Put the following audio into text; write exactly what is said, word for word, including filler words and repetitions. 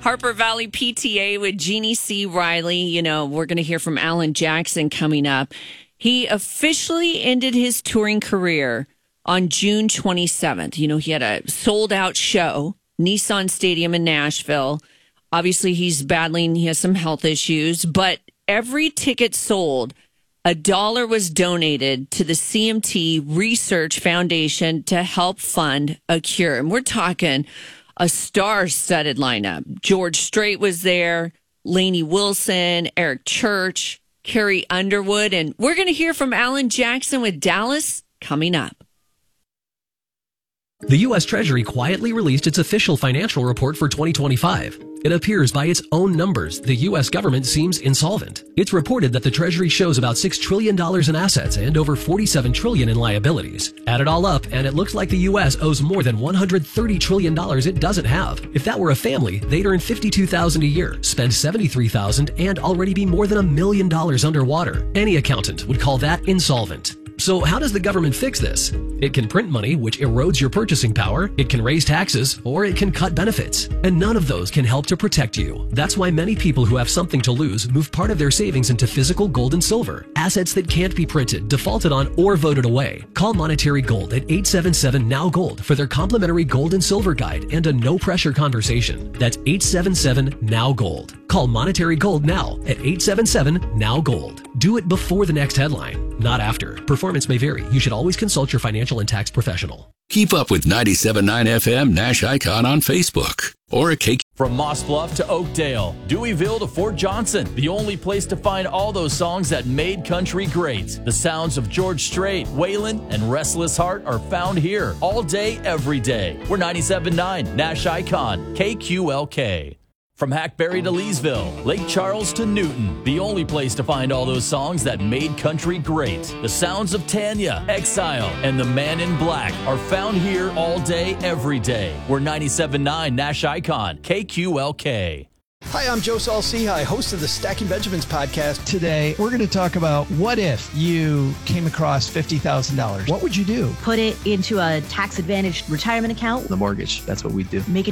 Harper Valley P T A with Jeannie C. Riley. You know, we're going to hear from Alan Jackson coming up. He officially ended his touring career on June twenty-seventh. You know, he had a sold-out show, Nissan Stadium in Nashville. Obviously, he's battling, he has some health issues, but every ticket sold, a dollar was donated to the C M T Research Foundation to help fund a cure. And we're talking a star-studded lineup. George Strait was there, Lainey Wilson, Eric Church, Carrie Underwood, and we're going to hear from Alan Jackson with Dallas coming up. The U S Treasury quietly released its official financial report for twenty twenty-five. It appears by its own numbers, the U S government seems insolvent. It's reported that the Treasury shows about six trillion dollars in assets and over forty-seven trillion dollars in liabilities. Add it all up, and it looks like the U S owes more than one hundred thirty trillion dollars it doesn't have. If that were a family, they'd earn fifty-two thousand dollars a year, spend seventy-three thousand dollars, and already be more than a million dollars underwater. Any accountant would call that insolvent. So how does the government fix this? It can print money, which erodes your purchasing power. It can raise taxes, or it can cut benefits. And none of those can help to protect you. That's why many people who have something to lose move part of their savings into physical gold and silver, assets that can't be printed, defaulted on, or voted away. Call Monetary Gold at eight seven seven, N O W Gold for their complimentary gold and silver guide and a no-pressure conversation. That's eight seven seven, N O W Gold. Call Monetary Gold now at eight seven seven, N O W Gold. Do it before the next headline, not after. Performance may vary. You should always consult your financial and tax professional. Keep up with ninety-seven point nine F M Nash Icon on Facebook or a K. From Moss Bluff to Oakdale, Deweyville to Fort Johnson, the only place to find all those songs that made country great. The sounds of George Strait, Waylon, and Restless Heart are found here all day, every day. We're ninety-seven point nine Nash Icon, K Q L K. From Hackberry to Leesville, Lake Charles to Newton, the only place to find all those songs that made country great. The sounds of Tanya, Exile, and The Man in Black are found here all day, every day. We're ninety-seven point nine Nash Icon, K Q L K. Hi, I'm Joe Saul-Sehy, host of the Stacking Benjamins podcast. Today, we're going to talk about what if you came across fifty thousand dollars? What would you do? Put it into a tax-advantaged retirement account. The mortgage. That's what we do. Make it